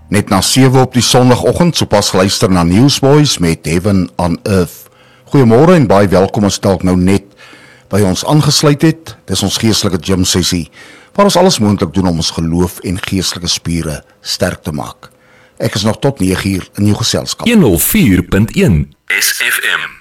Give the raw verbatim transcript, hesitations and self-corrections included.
Net na sewe op die sondagoggend, sopas geluister na Newsboys met Heaven on Earth. Goeiemôre en baie welkom as dalk nou net by ons aangesluit het. Dis ons geestelike gym sessie, waar ons alles moontlik doen om ons geloof en geestelike spiere sterk te maak. Ek is nog tot nege uur in jou geselskap. honderd vier punt een S F M